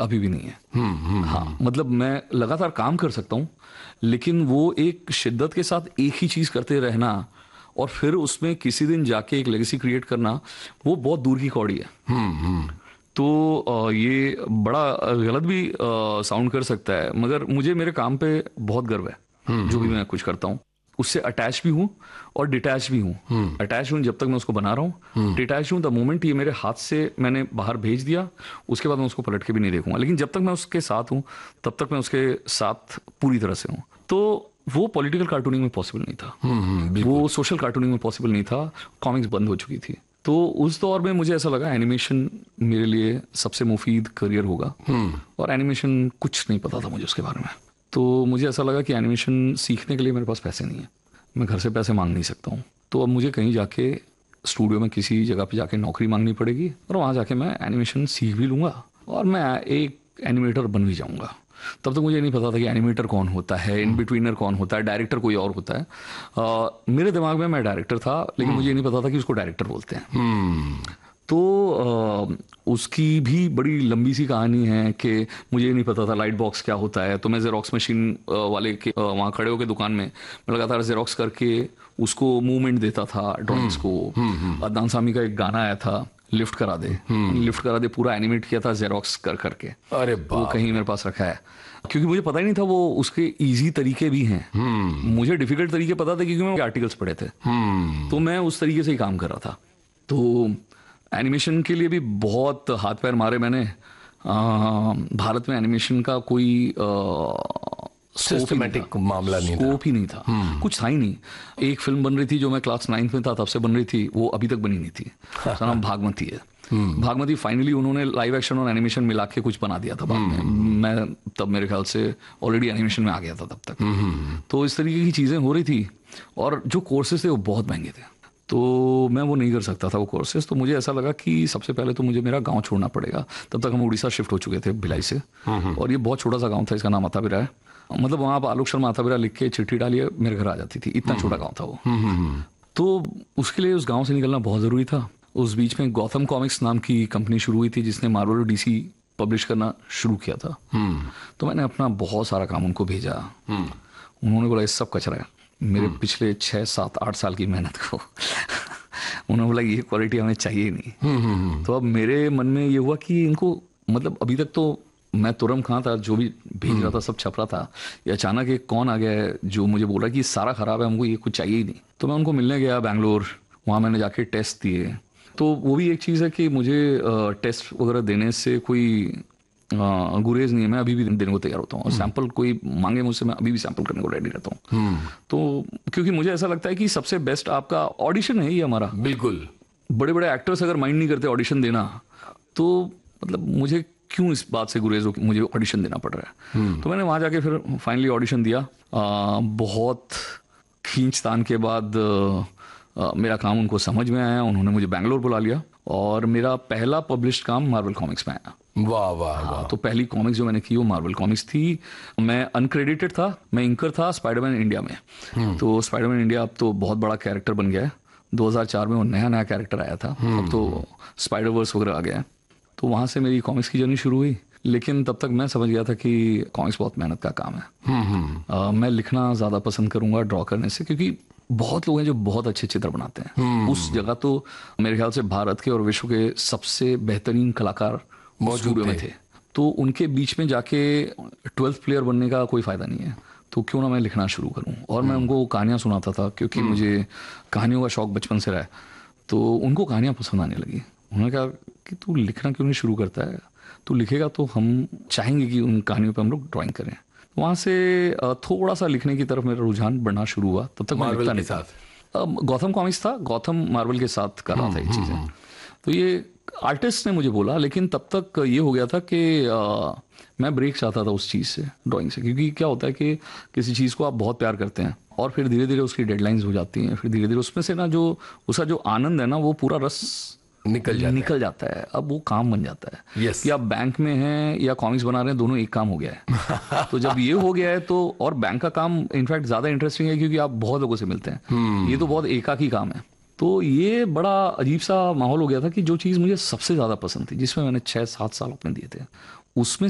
अभी भी नहीं है। हाँ, मतलब मैं लगातार काम कर सकता हूँ, लेकिन वो एक शिद्दत के साथ एक ही चीज़ करते रहना और फिर उसमें किसी दिन जाके एक लेगेसी क्रिएट करना, वो बहुत दूर की कौड़ी है। तो ये बड़ा गलत भी साउंड कर सकता है, मगर मुझे मेरे काम पे बहुत गर्व है। जो भी मैं कुछ करता हूँ उससे अटैच भी हूँ और डिटैच भी हूँ। अटैच हूँ जब तक मैं उसको बना रहा हूँ, डिटैच हूँ द मोमेंट ये मेरे हाथ से मैंने बाहर भेज दिया, उसके बाद मैं उसको पलट के भी नहीं देखूंगा। लेकिन जब तक मैं उसके साथ हूँ तब तक मैं उसके साथ पूरी तरह से हूँ। तो वो पॉलिटिकल कार्टूनिंग में पॉसिबल नहीं था, वो सोशल कार्टूनिंग में पॉसिबल नहीं था, कॉमिक्स बंद हो चुकी थी। तो उस दौर में मुझे ऐसा लगा एनिमेशन मेरे लिए सबसे मुफीद करियर होगा। और एनिमेशन कुछ नहीं पता था मुझे उसके बारे में। तो मुझे ऐसा लगा कि एनिमेशन सीखने के लिए मेरे पास पैसे नहीं है, मैं घर से पैसे मांग नहीं सकता हूँ। तो अब मुझे कहीं जाके स्टूडियो में किसी जगह पे जाके नौकरी मांगनी पड़ेगी और वहाँ जाके मैं एनिमेशन सीख भी लूँगा और मैं एक एनिमेटर बन भी जाऊँगा। तब तक मुझे नहीं पता था कि एनिमेटर कौन होता है, इन बिटवीनर कौन होता है, डायरेक्टर कोई और होता है। मेरे दिमाग में मैं डायरेक्टर था, लेकिन मुझे नहीं पता था कि उसको डायरेक्टर बोलते हैं। तो उसकी भी बड़ी लंबी सी कहानी है कि मुझे नहीं पता था लाइट बॉक्स क्या होता है। तो मैं जेरोक्स मशीन वाले के वहाँ खड़े होकर दुकान में मैं लगातार जेरोक्स करके उसको मूवमेंट देता था ड्राइंग्स को। अदनान सामी का एक गाना आया था, लिफ्ट करा दे, लिफ्ट करा दे, पूरा एनिमेट किया था जेरोक्स कर करके। अरे वो कहीं मेरे पास रखा है, क्योंकि मुझे पता ही नहीं था वो उसके इजी तरीके भी हैं। मुझे डिफिकल्ट तरीके पता थे क्योंकि मैं आर्टिकल्स पढ़े थे। तो मैं उस तरीके से ही काम कर रहा था। तो एनिमेशन के लिए भी बहुत हाथ पैर मारे मैंने। भारत में एनिमेशन का कोई सिस्टमैटिक मामला नहीं था, स्कोप ही नहीं था, कुछ था ही नहीं। एक फिल्म बन रही थी जो मैं क्लास 9th में था तब से बन रही थी, वो अभी तक बनी नहीं थी। उसका नाम भागमती है। भागमती फाइनली उन्होंने लाइव एक्शन और एनिमेशन मिला के कुछ बना दिया था बाद में। मैं तब मेरे ख्याल से ऑलरेडी एनिमेशन में आ गया था तब तक। तो इस तरीके की चीज़ें हो रही थी और जो कोर्सेज थे वो बहुत महंगे थे, तो मैं वो नहीं कर सकता था वो कोर्सेज। तो मुझे ऐसा लगा कि सबसे पहले तो मुझे मेरा गांव छोड़ना पड़ेगा। तब तक हम उड़ीसा शिफ्ट हो चुके थे भिलाई से, और ये बहुत छोटा सा गांव था, इसका नाम अताबिरा है। मतलब वहाँ आप आलोक शर्मा अताबिरा लिख के चिट्ठी डालिए मेरे घर आ जाती थी, इतना छोटा गाँव था वो। तो उसके लिए उस गाँव से निकलना बहुत ज़रूरी था। उस बीच में गौतम कॉमिक्स नाम की कंपनी शुरू हुई थी जिसने मार्वल और डीसी पब्लिश करना शुरू किया था। तो मैंने अपना बहुत सारा काम उनको भेजा। उन्होंने बोला ये सब कचरा है, मेरे पिछले 6, 7, 8 साल की मेहनत को उन्होंने बोला ये क्वालिटी हमें चाहिए ही नहीं। तो अब मेरे मन में ये हुआ कि इनको, मतलब अभी तक तो मैं तुरम खां था, जो भी भेज रहा था सब छप रहा था। ये अचानक एक कौन आ गया है जो मुझे बोल रहा है कि सारा खराब है, हमको ये कुछ चाहिए ही नहीं। तो मैं उनको मिलने गया बैंगलोर, वहाँ मैंने जाके टेस्ट दिए। तो वो भी एक चीज़ है कि मुझे टेस्ट वगैरह देने से कोई गुरेज नहीं है, मैं अभी भी देने को तैयार होता हूँ। और सैंपल कोई मांगे मुझसे, मैं अभी भी सैंपल करने को रेडी रहता हूँ। तो क्योंकि मुझे ऐसा लगता है कि सबसे बेस्ट आपका ऑडिशन है ये हमारा। बिल्कुल। बड़े बड़े एक्टर्स अगर माइंड नहीं करते ऑडिशन देना, तो मतलब मुझे क्यों इस बात से गुरेज हो कि मुझे ऑडिशन देना पड़ रहा है। तो मैंने वहाँ जाके फिर फाइनली ऑडिशन दिया। बहुत खींचतान के बाद मेरा काम उनको समझ में आया, उन्होंने मुझे बैंगलोर बुला लिया और मेरा पहला पब्लिश्ड काम मार्वल कॉमिक्स में आया। वाह वाह वाह। तो पहली कॉमिक्स जो मैंने की वो मार्वल कॉमिक्स थी। मैं अनक्रेडिटेड था, मैं इंकर था स्पाइडरमैन इंडिया में। तो स्पाइडरमैन इंडिया अब तो बहुत बड़ा कैरेक्टर बन गया है। 2004 में वो नया नया कैरेक्टर आया था, अब तो स्पाइडर वर्स वगैरह आ गया है। तो वहाँ से मेरी कॉमिक्स की जर्नी शुरू हुई। लेकिन तब तक मैं समझ गया था कि कॉमिक्स बहुत मेहनत का काम है। मैं लिखना ज़्यादा पसंद करूँगा ड्रॉ करने से, क्योंकि बहुत लोग हैं जो बहुत अच्छे चित्र बनाते हैं। उस जगह तो मेरे ख्याल से भारत के और विश्व के सबसे बेहतरीन कलाकार मौजूद में थे। तो उनके बीच में जाके 12th प्लेयर बनने का कोई फ़ायदा नहीं है। तो क्यों ना मैं लिखना शुरू करूं। और मैं उनको कहानियां सुनाता था, क्योंकि मुझे कहानियों का शौक बचपन से रहा है। तो उनको कहानियां पसंद आने लगी। उन्होंने कहा कि तू लिखना क्यों नहीं शुरू करता है, तू लिखेगा तो हम चाहेंगे कि उन कहानियों पर हम लोग ड्राइंग करें। वहाँ से थोड़ा सा लिखने की तरफ मेरा रुझान बढ़ना शुरू हुआ। तब तक मैं लिखता नहीं था। गौथम कॉमिक्स था, गौथम मार्वल के साथ कर रहा था ये चीज़ें। तो ये आर्टिस्ट ने मुझे बोला, लेकिन तब तक ये हो गया था कि मैं ब्रेक चाहता था उस चीज़ से, ड्राइंग से। क्योंकि क्या होता है कि किसी चीज़ को आप बहुत प्यार करते हैं और फिर धीरे धीरे उसकी डेडलाइंस हो जाती हैं, फिर धीरे धीरे उसमें से ना जो उसका जो आनंद है ना, वो पूरा रस निकल जाता है। अब वो काम बन जाता है कि आप बैंक में हैं या कॉमिक्स बना रहे हैं, दोनों एक काम हो गया है। तो जब ये हो गया है तो, और बैंक का काम इनफैक्ट ज़्यादा इंटरेस्टिंग है क्योंकि आप बहुत लोगों से मिलते हैं। ये तो बहुत एकाकी काम है। तो ये बड़ा अजीब सा माहौल हो गया था कि जो चीज़ मुझे सबसे ज़्यादा पसंद थी, जिसमें मैंने 6-7 साल अपने दिए थे, उसमें